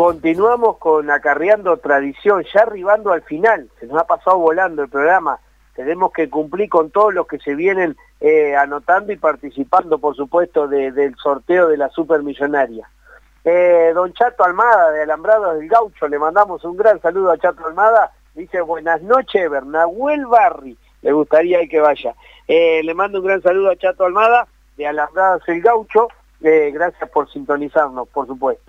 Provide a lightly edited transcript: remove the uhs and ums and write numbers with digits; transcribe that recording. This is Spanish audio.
Continuamos con Acarreando Tradición, ya arribando al final, se nos ha pasado volando el programa, tenemos que cumplir con todos los que se vienen anotando y participando, por supuesto, del sorteo de la Supermillonaria. Don Chato Almada, de Alambrados del Gaucho, le mandamos un gran saludo a Chato Almada, dice buenas noches, Bernahuel Barri, le gustaría que vaya. Le mando un gran saludo a Chato Almada, de Alambrados del Gaucho, gracias por sintonizarnos, por supuesto.